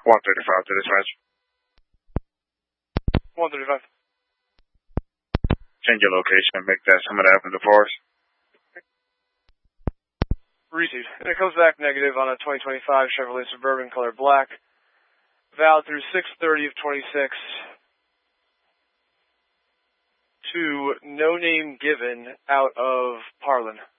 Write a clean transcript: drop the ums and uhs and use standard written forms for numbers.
135 to dispatch. 135. Change your location, make that Summit Avenue to Forest. Received. And it comes back negative on a 2025 Chevrolet Suburban, color black. Valid through 6/30 of 26. To no name given out of Parlin.